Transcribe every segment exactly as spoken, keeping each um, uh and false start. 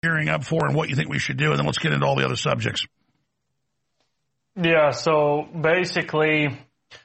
gearing up for and what you think we should do, and then let's get into all the other subjects. Yeah, so basically,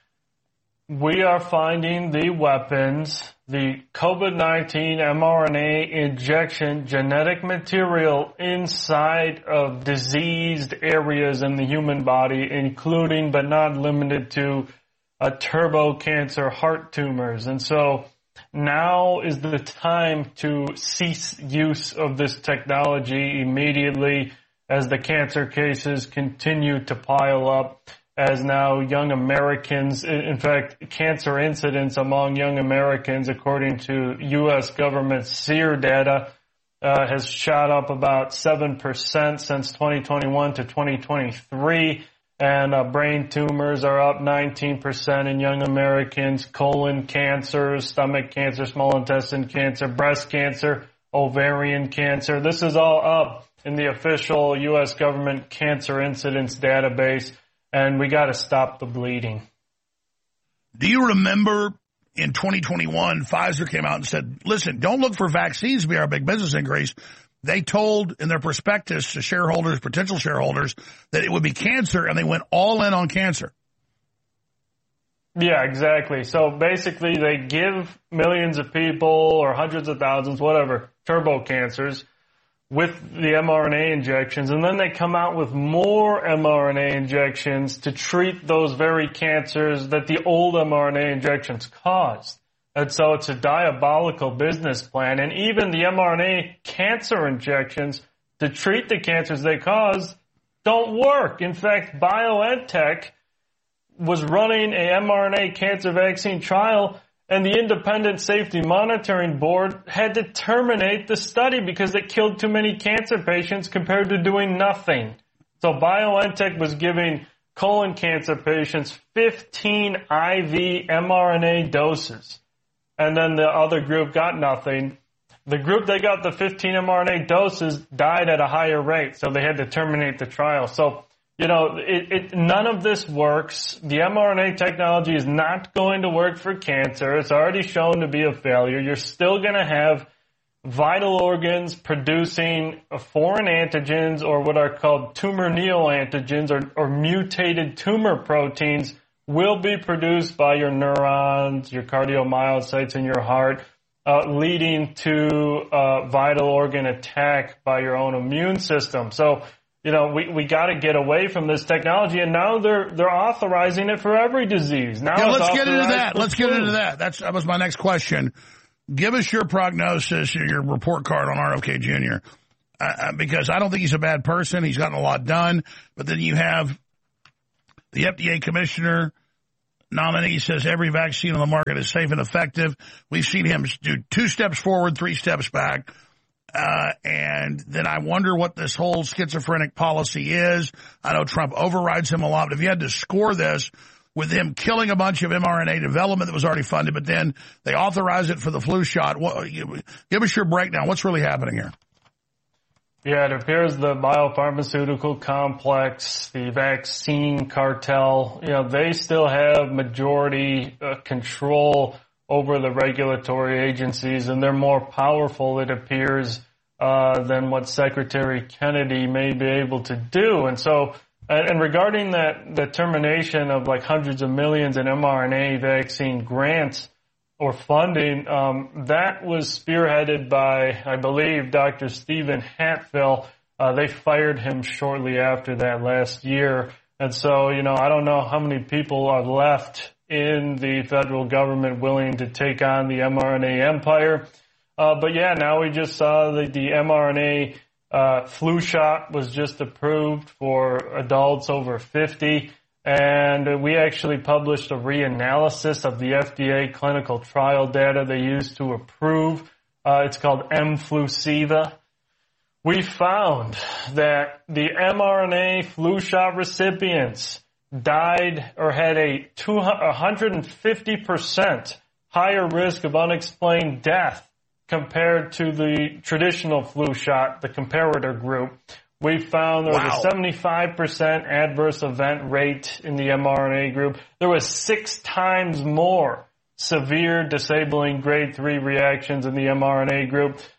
we are finding the weapons, the COVID nineteen mRNA injection genetic material inside of diseased areas in the human body, including but not limited to uh, turbo cancer, heart tumors. And so now is the time to cease use of this technology immediately as the cancer cases continue to pile up, as now young Americans, in fact, cancer incidence among young Americans, according to U S government SEER data, uh, has shot up about seven percent since twenty twenty-one to twenty twenty-three. And uh, brain tumors are up nineteen percent in young Americans, colon cancer, stomach cancer, small intestine cancer, breast cancer, ovarian cancer. This is all up in the official U S government cancer incidence database, and we got to stop the bleeding. Do you remember in twenty twenty-one, Pfizer came out and said, listen, don't look for vaccines to be our big business increase. They told in their prospectus to shareholders, potential shareholders, that it would be cancer, and they went all in on cancer. Yeah, exactly. So basically they give millions of people or hundreds of thousands, whatever, turbo cancers with the mRNA injections, and then they come out with more mRNA injections to treat those very cancers that the old mRNA injections caused. And so it's a diabolical business plan. And even the mRNA cancer injections to treat the cancers they cause don't work. In fact, BioNTech was running a mRNA cancer vaccine trial, and the Independent Safety Monitoring Board had to terminate the study because it killed too many cancer patients compared to doing nothing. So BioNTech was giving colon cancer patients fifteen I V mRNA doses. And then the other group got nothing. The group that got the fifteen mRNA doses died at a higher rate, so they had to terminate the trial. So, you know, it, it, none of this works. The mRNA technology is not going to work for cancer. It's already shown to be a failure. You're still going to have vital organs producing foreign antigens, or what are called tumor neoantigens, or, or mutated tumor proteins, will be produced by your neurons, your cardiomyocytes in your heart, uh, leading to uh, vital organ attack by your own immune system. So, you know, we, we got to get away from this technology, and now they're they're authorizing it for every disease. Now yeah, it's let's get into that. for Let's get into that. That's that was my next question. Give us your prognosis, your report card on R F K Junior, uh, because I don't think he's a bad person. He's gotten a lot done, but then you have the F D A commissioner nominee says every vaccine on the market is safe and effective. We've seen him do two steps forward, three steps back. Uh, and then I wonder what this whole schizophrenic policy is. I know Trump overrides him a lot, but if you had to score this with him killing a bunch of mRNA development that was already funded, but then they authorize it for the flu shot, what, give us your breakdown. What's really happening here? Yeah, it appears the biopharmaceutical complex, the vaccine cartel, you know, they still have majority uh, control over the regulatory agencies, and they're more powerful, it appears, uh, than what Secretary Kennedy may be able to do. And so, and, and regarding that, the termination of like hundreds of millions in mRNA vaccine grants or funding, um, that was spearheaded by, I believe, Doctor Stephen Hatfill. Uh, they fired him shortly after that last year. And so, you know, I don't know how many people are left in the federal government willing to take on the mRNA empire. Uh, but yeah, now we just saw that the mRNA uh, flu shot was just approved for adults over fifty. And we actually published a reanalysis of the F D A clinical trial data they used to approve. Uh, it's called mFlusiva. We found that the mRNA flu shot recipients died or had a one hundred fifty percent higher risk of unexplained death compared to the traditional flu shot, the comparator group. We found there was wow. a seventy-five percent adverse event rate in the mRNA group. There was six times more severe disabling grade three reactions in the mRNA group.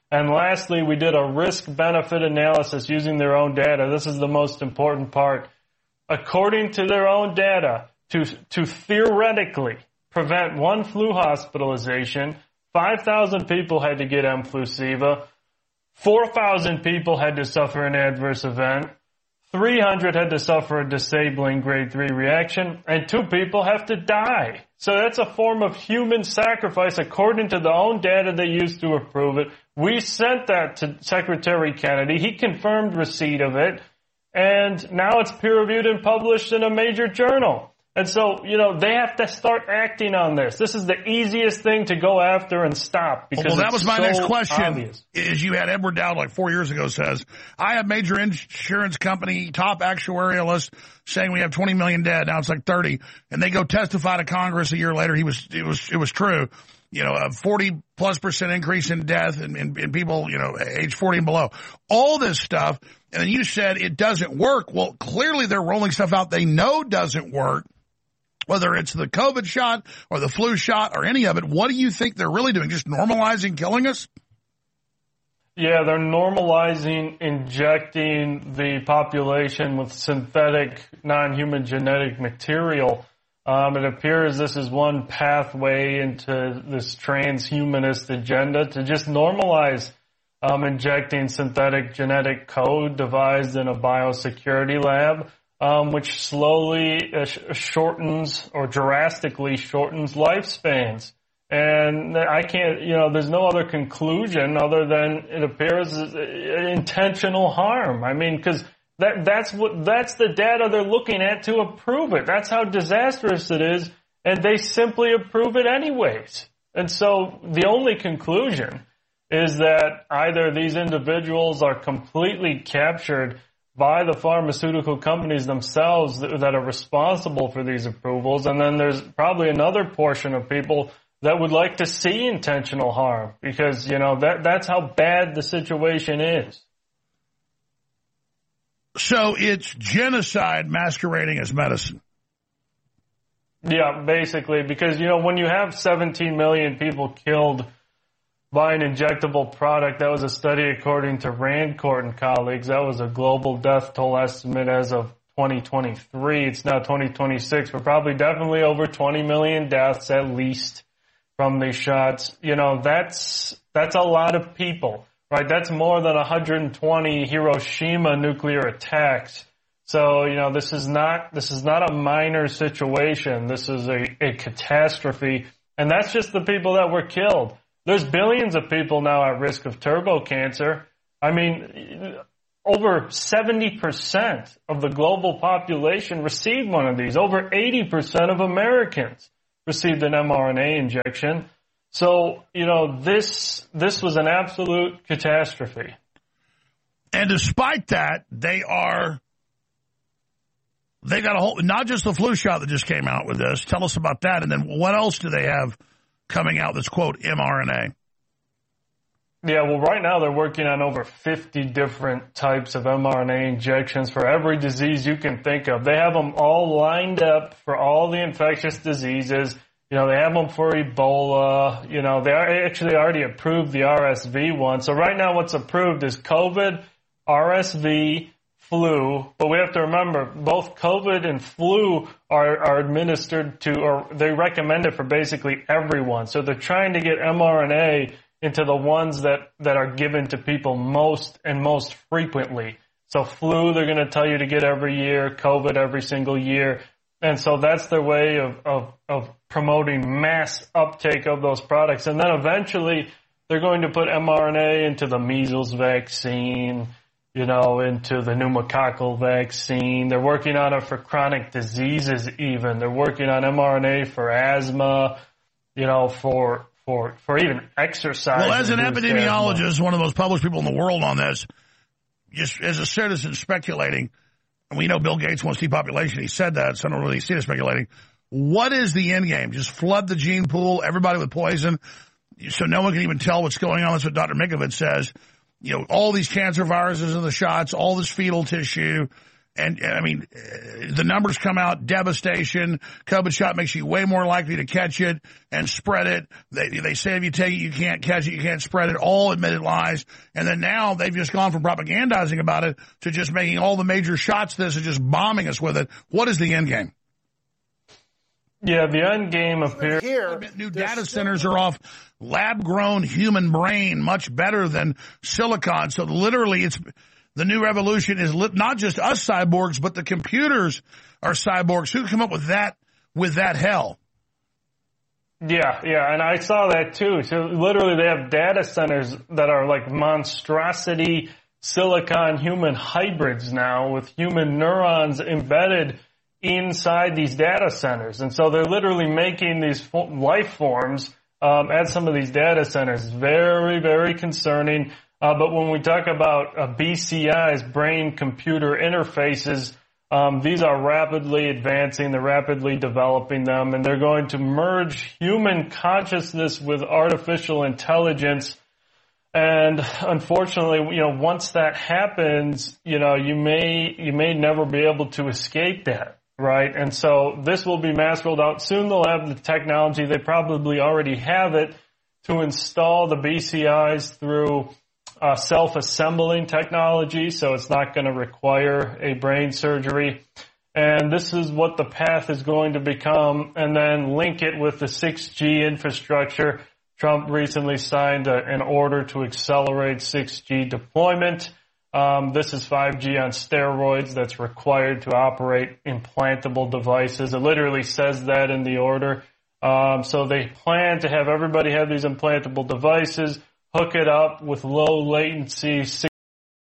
And lastly, we did a risk-benefit analysis using their own data. This is the most important part. According to their own data, to, to theoretically prevent one flu hospitalization, five thousand people had to get mFlusiva, four thousand people had to suffer an adverse event, three hundred had to suffer a disabling grade three reaction, and two people have to die. So that's a form of human sacrifice according to the own data they used to approve it. We sent that to Secretary Kennedy. He confirmed receipt of it, and now it's peer-reviewed and published in a major journal. And so, you know, they have to start acting on this. This is the easiest thing to go after and stop. Because well, that was my so next question. Obvious. Is you had Edward Dowd like four years ago says, I have major insurance company, top actuarialist saying we have twenty million dead. Now it's like thirty. And they go testify to Congress a year later. He was, it was, it was true. You know, a forty plus percent increase in death in, in, in people, you know, age forty and below. All this stuff. And then you said it doesn't work. Well, clearly they're rolling stuff out they know doesn't work. Whether it's the COVID shot or the flu shot or any of it, what do you think they're really doing? Just normalizing killing us? Yeah, they're normalizing injecting the population with synthetic non-human genetic material. Um, it appears this is one pathway into this transhumanist agenda to just normalize um, injecting synthetic genetic code devised in a biosecurity lab. Um, which slowly uh, sh- shortens or drastically shortens lifespans. And I can't, you know, there's no other conclusion other than it appears as intentional harm. I mean, because that, that's what, that's the data they're looking at to approve it. That's how disastrous it is, and they simply approve it anyways. And so the only conclusion is that either these individuals are completely captured by the pharmaceutical companies themselves that, that are responsible for these approvals. And then there's probably another portion of people that would like to see intentional harm because, you know, that that's how bad the situation is. So it's genocide masquerading as medicine. Yeah, basically, because, you know, when you have seventeen million people killed by an injectable product, that was a study according to Rancourt and colleagues. That was a global death toll estimate as of twenty twenty-three. It's now twenty twenty-six, but probably definitely over twenty million deaths at least from these shots. You know, that's, that's a lot of people, right? That's more than one hundred twenty Hiroshima nuclear attacks. So, you know, this is not, this is not a minor situation. This is a, a catastrophe. And that's just the people that were killed. There's billions of people now at risk of turbo cancer. I mean, over seventy percent of the global population received one of these. Over eighty percent of Americans received an mRNA injection. So, you know, this this was an absolute catastrophe. And despite that, they are, they got a whole, not just the flu shot that just came out with this. Tell us about that. And then what else do they have coming out that's, quote, mRNA? Yeah, well, right now they're working on over fifty different types of mRNA injections for every disease you can think of. They have them all lined up for all the infectious diseases. You know, they have them for Ebola. You know, they are actually already approved the R S V one. So right now what's approved is COVID, R S V, flu. But we have to remember, both COVID and flu are, are administered to, or they recommend it for basically everyone. So they're trying to get mRNA into the ones that, that are given to people most and most frequently. So flu, they're going to tell you to get every year, COVID every single year. And so that's their way of, of, of promoting mass uptake of those products. And then eventually they're going to put mRNA into the measles vaccine, you know, into the pneumococcal vaccine. They're working on it for chronic diseases even. They're working on mRNA for asthma, you know, for for for even exercise. Well, as an epidemiologist, asthma. One of the most published people in the world on this, just as a citizen speculating, and we know Bill Gates wants depopulation. He said that, so I don't really see it speculating. What is the end game? Just flood the gene pool, everybody with poison, so no one can even tell what's going on. That's what Doctor Mikovits says. You know, all these cancer viruses in the shots, all this fetal tissue, And, I mean, the numbers come out, devastation. COVID shot makes you way more likely to catch it and spread it. They, they say if you take it, you can't catch it, you can't spread it. All admitted lies. And then now they've just gone from propagandizing about it to just making all the major shots this and just bombing us with it. What is the end game? Yeah, the end game appears here. New data centers are off lab-grown human brain, much better than silicon. So literally, it's the new revolution is not just us cyborgs, but the computers are cyborgs. Who come up with that? With that hell? Yeah, yeah, and I saw that too. So literally, they have data centers that are like monstrosity silicon human hybrids now, with human neurons embedded inside these data centers. And so they're literally making these life forms um, at some of these data centers. Very, very concerning. Uh, but when we talk about uh, B C Is, brain-computer interfaces, um, these are rapidly advancing. They're rapidly developing them, and they're going to merge human consciousness with artificial intelligence. And unfortunately, you know, once that happens, you know, you may you may never be able to escape that. Right, and so this will be mass rolled out. Soon they'll have the technology, they probably already have it, to install the B C Is through uh, self-assembling technology, so it's not going to require a brain surgery. And this is what the path is going to become, and then link it with the six G infrastructure. Trump recently signed a, an order to accelerate six G deployment. Um, this is five G on steroids that's required to operate implantable devices. It literally says that in the order. Um, so they plan to have everybody have these implantable devices, hook it up with low latency six